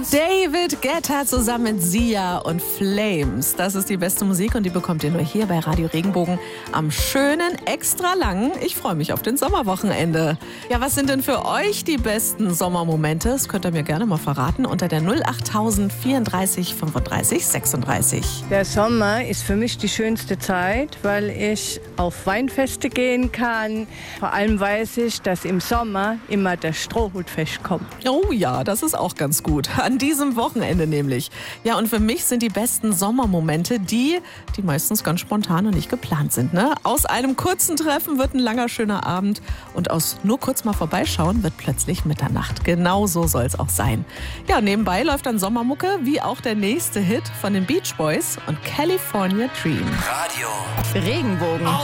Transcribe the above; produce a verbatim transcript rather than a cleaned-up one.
David Guetta zusammen mit Sia und Flames. Das ist die beste Musik und die bekommt ihr nur hier bei Radio Regenbogen am schönen, extra langen. Ich freue mich auf den Sommerwochenende. Ja, was sind denn für euch die besten Sommermomente? Das könnt ihr mir gerne mal verraten unter der null acht null vierunddreißig fünfunddreißig sechsunddreißig. Der Sommer ist für mich die schönste Zeit, weil ich auf Weinfeste gehen kann. Vor allem weiß ich, dass im Sommer immer der Strohhutfest kommt. Oh ja, das ist auch ganz gut. An diesem Wochenende nämlich. Ja, und für mich sind die besten Sommermomente die, die meistens ganz spontan und nicht geplant sind. Ne? Aus einem kurzen Treffen wird ein langer, schöner Abend. Und aus nur kurz mal vorbeischauen wird plötzlich Mitternacht. Genau so soll es auch sein. Ja, nebenbei läuft dann Sommermucke, wie auch der nächste Hit von den Beach Boys und California Dream. Radio Regenbogen.